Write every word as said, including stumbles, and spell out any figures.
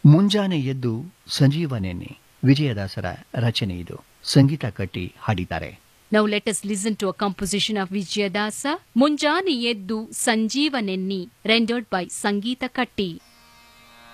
ಮುಂಜಾನೆ ಎದ್ದು ಸಂಜೀವನೆನ್ನಿ ವಿಜಯದಾಸರ ರಚನೆ ಇದು. ಸಂಗೀತ ಕಟ್ಟಿ ಹಾಡಿದ್ದಾರೆ. Now let us listen to a composition of Vijayadasa, Munjani Yeddu Sanjeevanenni, rendered by Sangeeta Katti.